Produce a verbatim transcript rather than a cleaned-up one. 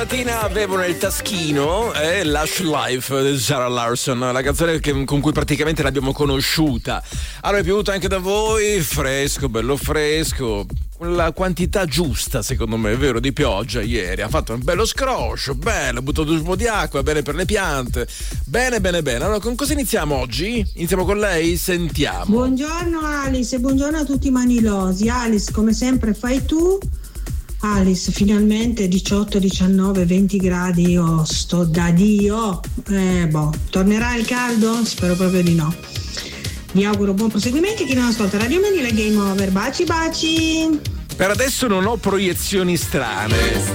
Stamattina avevo nel taschino eh, Lush Life di Zara Larsson, la canzone che, con cui praticamente l'abbiamo conosciuta. Allora è piovuto anche da voi, fresco, bello fresco, la quantità giusta secondo me, è vero, di pioggia ieri. Ha fatto un bello scroscio, bello, ha buttato un po' di acqua, bene per le piante. Bene, bene, bene. Allora con cosa iniziamo oggi? Iniziamo con lei? Sentiamo. Buongiorno Alice e buongiorno a tutti i manilosi. Alice, come sempre fai tu. Alice, finalmente diciotto, diciannove, venti gradi, io sto da Dio. Eh, boh, tornerà il caldo? Spero proprio di no. Vi auguro buon proseguimento. Chi non ascolta Radio Manila, game over. Baci baci. Per adesso non ho proiezioni strane.